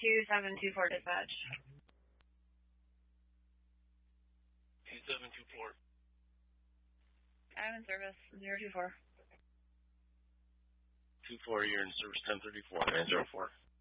2724 dispatch. 2724. I'm in service, 024. 24, you're in service 1034. 904.